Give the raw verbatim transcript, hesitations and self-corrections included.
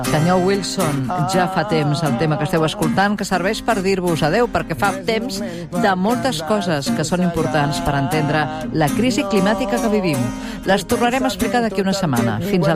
Senyor Wilson, ja fa temps el tema que esteu escoltant que serveix per dir-vos adeu, perquè fa temps de moltes coses que són importants per entendre la crisi climàtica que vivim. Les tornarem a explicar d'aquí una setmana. Fins a